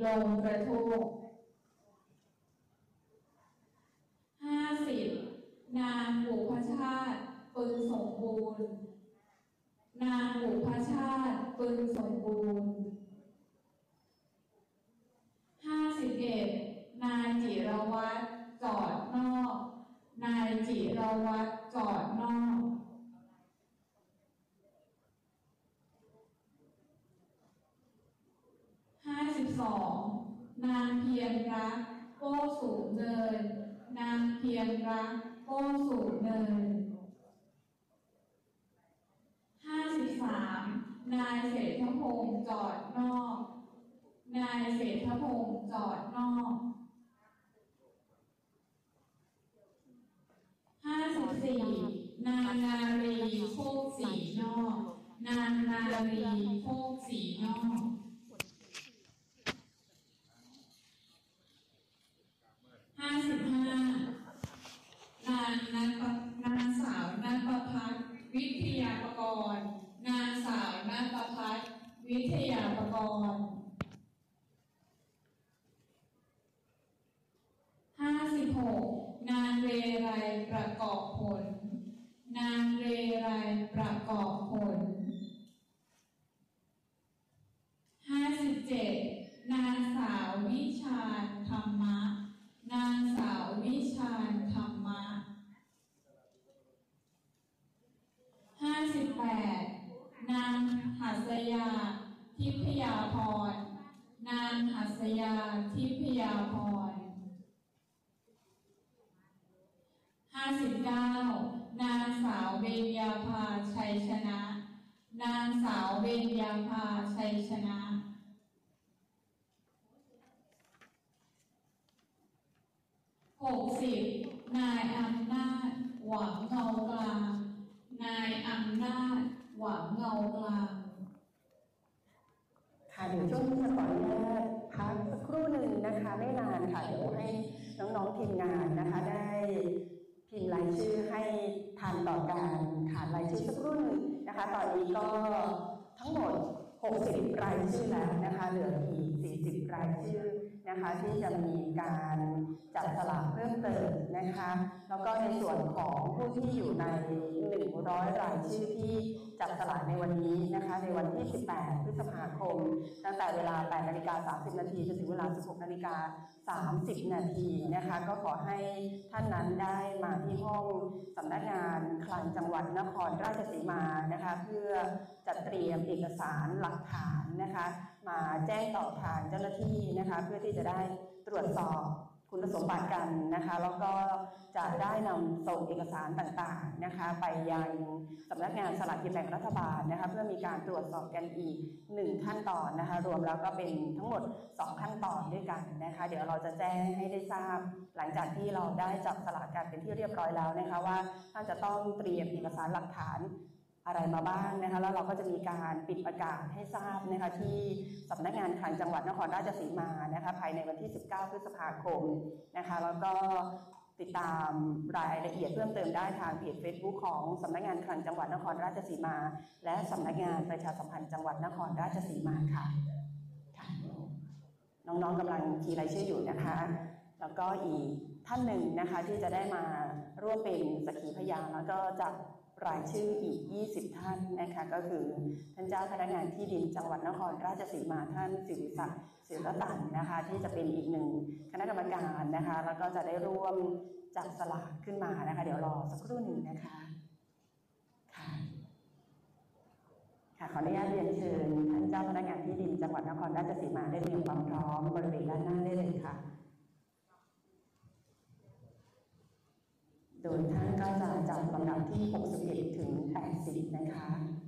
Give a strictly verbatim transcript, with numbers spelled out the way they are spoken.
ลงกระทูกห้าสิบนางบุพชาติปึงสมบูรณ์นางบุพชาติปึงสมบูรณ์ห้าสิบเอ็ดนายจิรวัตรจอดนอกนายจิรวัตรจอดนอกห้าสิบสองนางเพียรรักโก้สูงเนินนางเพียรรักโก้สูงเนินห้าสิบสามนายเศรษฐพงษ์จอดนอกนายเศรษฐพงษ์จอดนอกห้าสิบสี่นางนารีโคกสีนอกนางนารีโคกสีนอกห้าสิบห้านางนันนางสาวนันประภัสวิทยาประกรณ์นางสาวนันประภัสวิทยาประกรณ์ห้าสิบหกนางเรไรประกอบผลนางเรไรประกอบผลห้าสิบเจ็ดนางสาววิชาญธรรมะนางสาววิชาญธรรมะห้าสิบแปดนางหัสยาทิพยาพรนางหัสยาทิพยาพรห้าสิบเก้านางสาวเบญญาภาชัยชนะนางสาวเบญญาภาชัยชนะหกสิบนายอำนาจหวังเงากลางนายอำนาจหวังเงากลางค่ะเดี๋ยวช่วงนี้จะขออนุญาตพักสักครู่หนึ่งนะคะไม่นานค่ะเดี๋ยวให้น้องๆทีมงานนะคะได้พิมพ์รายชื่อให้ทันต่อการขานรายชื่อสักครู่หนึ่งนะคะตอนนี้ก็ทั้งหมดหกสิบรายชื่อแล้วนะคะเหลืออีกสี่สิบรายชื่อนะคะที่จะมีการจับสลากเพิ่มเติมนะคะแล้วก็ในส่วนของผู้ที่อยู่ในหนึ่งร้อยรายชื่อที่จับสลากในวันนี้นะคะในวันที่สิบแปดพฤษภาคมตั้งแต่เวลา แปดนาฬิกาสามสิบนาทีจนถึงเวลา สิบหกนาฬิกาสามสิบนาทีนะคะก็ขอให้ท่านนั้นได้มาที่ห้องสำนักงานคลังจังหวัดนครราชสีมานะคะเพื่อจัดเตรียมเอกสารหลักฐานนะคะมาแจ้งต่อทางเจ้าหน้าที่นะคะเพื่อที่จะได้ตรวจสอบคุณสมบัติกันนะคะแล้วก็จะได้นำส่งเอกสารต่างๆนะคะไปยังสำนักงานสลากกินแบ่งรัฐบาลนะคะเพื่อมีการตรวจสอบกันอีกหนึ่งขั้นตอนนะคะรวมแล้วก็เป็นทั้งหมดสองขั้นตอนด้วยกันนะคะเดี๋ยวเราจะแจ้งให้ได้ทราบหลังจากที่เราได้จับสลากกันเป็นที่เรียบร้อยแล้วนะคะว่าท่านจะต้องเตรียมเอกสารหลักฐานอะไรมาบ้างนะคะแล้วเราก็จะมีการปิดประกาศให้ทราบนะคะที่สำนักงานคลังจังหวัดนครราชสีมานะคะภายในวันที่สิบเก้าพฤษภาคมนะคะแล้วก็ติดตามรายละเอียดเพิ่มเติมได้ทางเพจ Facebook ของสำนักงานคลังจังหวัดนครราชสีมาและสำนักงานประชาสัมพันธ์จังหวัดนครราชสีมาค่ะค่ะน้องๆกำลังคีย์รายชื่ออยู่นะคะแล้วก็อีกท่านหนึ่งนะคะที่จะได้มาร่วมเป็นสักขีพยานแล้วก็จะรายชื่ออีกยี่สิบท่านนะคะก็คือท่านเจ้าพนักงานที่ดินจังหวัดนครราชสีมาท่านศิริศักดิ์ศิรตันนะคะที่จะเป็นอีกหนึ่งคณะกรรมการนะคะแล้วก็จะได้ร่วมจับสลากขึ้นมานะคะเดี๋ยวรอสักครู่หนึ่งนะคะค่ะค่ะขออนุญาตเรียนเชิญท่านเจ้าพนักงานที่ดินจังหวัดนครราชสีมาได้เตรียมความพร้อมบริเวณด้านหน้าได้เลยค่ะโดยท่านก็จะจับลำดับที่หกสิบเอ็ดถึงแปดสิบนะคะ